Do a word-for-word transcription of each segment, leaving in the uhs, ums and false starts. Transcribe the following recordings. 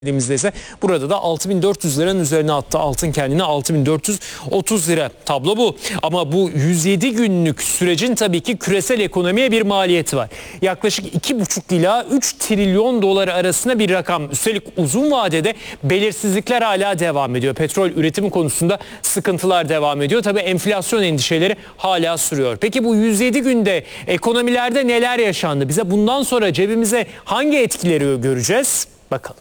dediğimizde ise burada da altı bin dört yüz liranın üzerine attı altın kendine, altı bin dört yüz otuz lira. Tablo bu. Ama bu yüz yedi günlük sürecin tabii ki küresel ekonomiye bir maliyeti var. Yaklaşık iki buçuk ila üç trilyon dolar arasında bir rakam. Üstelik uzun vadede belirsizlikler hala devam ediyor. Petrol üretimi konusunda sıkıntılar devam ediyor. Tabii enflasyon endişeleri hala sürüyor. Peki bu yüz yedi günde ekonomilerde neler yaşandı? Bize bundan sonra cebimize hangi etkileri göreceğiz? Bakalım.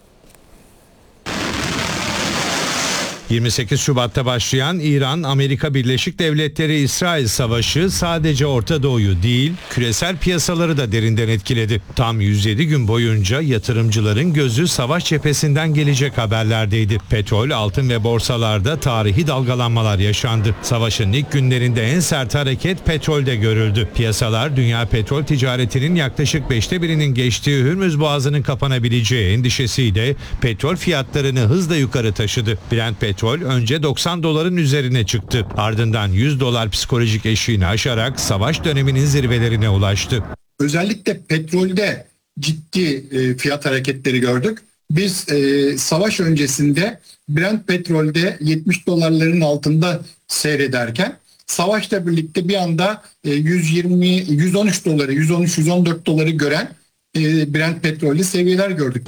yirmi sekiz Şubat'ta başlayan İran-Amerika Birleşik Devletleri-İsrail savaşı sadece Orta Doğu'yu değil, küresel piyasaları da derinden etkiledi. Tam yüz yedi gün boyunca yatırımcıların gözü savaş cephesinden gelecek haberlerdeydi. Petrol, altın ve borsalarda tarihi dalgalanmalar yaşandı. Savaşın ilk günlerinde en sert hareket petrolde görüldü. Piyasalar, dünya petrol ticaretinin yaklaşık beşte birinin geçtiği Hürmüz Boğazı'nın kapanabileceği endişesiyle petrol fiyatlarını hızla yukarı taşıdı. Brent petrol Petrol önce doksan doların üzerine çıktı. Ardından yüz dolar psikolojik eşiğini aşarak savaş döneminin zirvelerine ulaştı. Özellikle petrolde ciddi e, fiyat hareketleri gördük. Biz e, savaş öncesinde Brent petrolde yetmiş dolarların altında seyrederken savaşla birlikte bir anda e, yüz yirmi yüz on üç doları, yüz on üç yüz on dört doları gören e, Brent petrolü seviyeler gördük.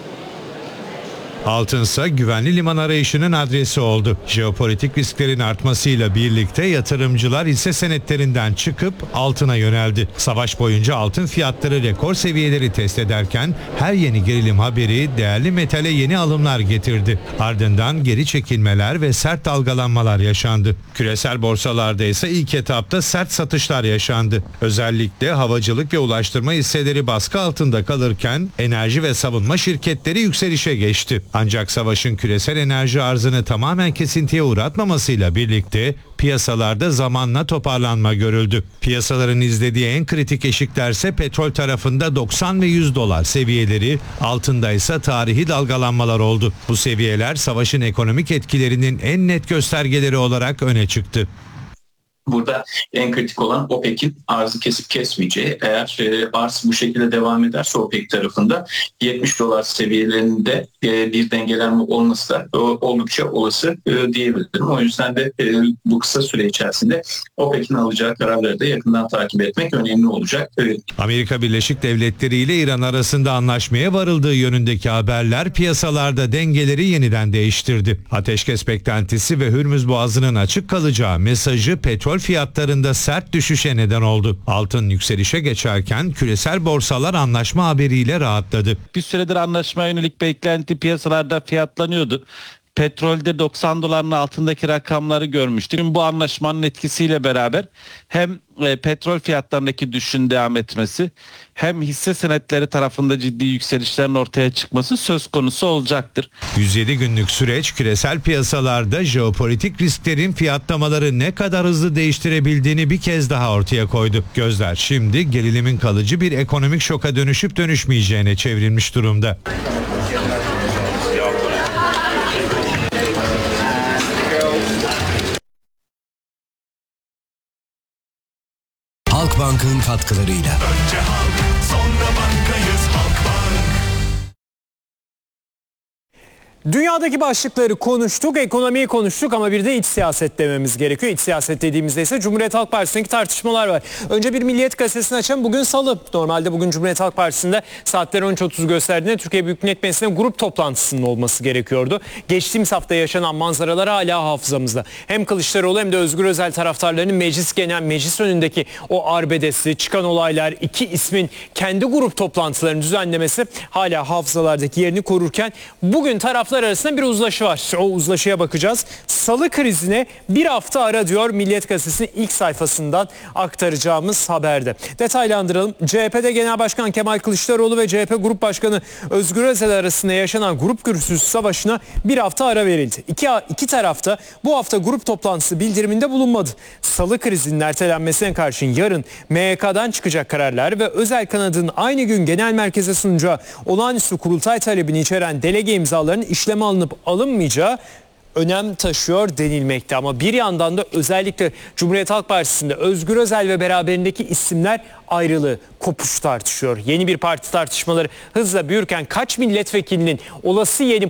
Altınsa güvenli liman arayışının adresi oldu. Jeopolitik risklerin artmasıyla birlikte yatırımcılar hisse senetlerinden çıkıp altına yöneldi. Savaş boyunca altın fiyatları rekor seviyeleri test ederken her yeni gerilim haberi değerli metale yeni alımlar getirdi. Ardından geri çekilmeler ve sert dalgalanmalar yaşandı. Küresel borsalarda ise ilk etapta sert satışlar yaşandı. Özellikle havacılık ve ulaştırma hisseleri baskı altında kalırken enerji ve savunma şirketleri yükselişe geçti. Ancak savaşın küresel enerji arzını tamamen kesintiye uğratmamasıyla birlikte piyasalarda zamanla toparlanma görüldü. Piyasaların izlediği en kritik eşiklerse petrol tarafında doksan ve yüz dolar seviyeleri, altında ise tarihi dalgalanmalar oldu. Bu seviyeler savaşın ekonomik etkilerinin en net göstergeleri olarak öne çıktı. Burada en kritik olan OPEC'in arzı kesip kesmeyeceği. Eğer e, arz bu şekilde devam ederse OPEC tarafında yetmiş dolar seviyelerinde e, bir dengelenme olması da e, oldukça olası e, diyebilirim. O yüzden de e, bu kısa süre içerisinde OPEC'in alacağı kararları da yakından takip etmek önemli olacak. E, Amerika Birleşik Devletleri ile İran arasında anlaşmaya varıldığı yönündeki haberler piyasalarda dengeleri yeniden değiştirdi. Ateşkes beklentisi ve Hürmüz Boğazı'nın açık kalacağı mesajı petrol fiyatlarında sert düşüşe neden oldu. Altın yükselişe geçerken küresel borsalar anlaşma haberiyle rahatladı. Bir süredir anlaşmaya yönelik beklenti piyasalarda fiyatlanıyordu. Petrolde doksan doların altındaki rakamları görmüştük. Şimdi bu anlaşmanın etkisiyle beraber hem e, petrol fiyatlarındaki düşüşün devam etmesi hem hisse senetleri tarafında ciddi yükselişlerin ortaya çıkması söz konusu olacaktır. yüz yedi günlük süreç küresel piyasalarda jeopolitik risklerin fiyatlamaları ne kadar hızlı değiştirebildiğini bir kez daha ortaya koydu. Gözler şimdi gerilimin kalıcı bir ekonomik şoka dönüşüp dönüşmeyeceğine çevrilmiş durumda. Halkbank'ın katkılarıyla. Önce halk, sonra bankayız Halkbank. Dünyadaki başlıkları konuştuk, ekonomiyi konuştuk ama bir de iç siyaset dememiz gerekiyor. İç siyaset dediğimizde ise Cumhuriyet Halk Partisi'ndeki tartışmalar var. Önce bir Milliyet Gazetesi'ni açalım. Bugün Salı. Normalde bugün Cumhuriyet Halk Partisi'nde saatler on üç otuz gösterdiğinde Türkiye Büyük Millet Meclisi'nde grup toplantısının olması gerekiyordu. Geçtiğimiz hafta yaşanan manzaralar hala hafızamızda. Hem Kılıçdaroğlu hem de Özgür Özel taraftarlarının meclis genel meclis önündeki o arbedesi, çıkan olaylar, iki ismin kendi grup toplantılarını düzenlemesi hala hafızalardaki yerini korurken bugün taraf arasında bir uzlaşı var. O uzlaşıya bakacağız. Salı krizine bir hafta ara diyor Milliyet Gazetesi'nin ilk sayfasından aktaracağımız haberde. Detaylandıralım. C H P'de Genel Başkan Kemal Kılıçdaroğlu ve C H P Grup Başkanı Özgür Özel arasında yaşanan grup gürültüsü savaşına bir hafta ara verildi. İki, iki tarafta bu hafta grup toplantısı bildiriminde bulunmadı. Salı krizinin ertelenmesine karşın yarın M Y K'dan çıkacak kararlar ve Özel kanadının aynı gün genel merkeze sunacağı olağanüstü kurultay talebini içeren delege imzalarının işleme alınıp alınmayacağı önem taşıyor denilmekte. Ama bir yandan da özellikle Cumhuriyet Halk Partisi'nde Özgür Özel ve beraberindeki isimler ayrılığı, kopuş tartışıyor. Yeni bir parti tartışmaları hızla büyürken kaç milletvekilinin olası yeni